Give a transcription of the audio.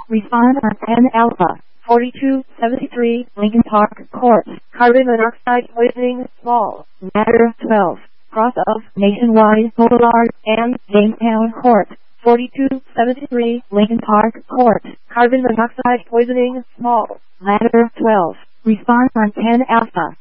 Respond on 10 Alpha. 4273 Lincoln Park Court. Carbon monoxide poisoning small. Matter 12. Cross of Nationwide Boulevard and Jamestown Court. 4273 Lincoln Park Court. Carbon monoxide poisoning small. Ladder 12. Response on 10 Alpha.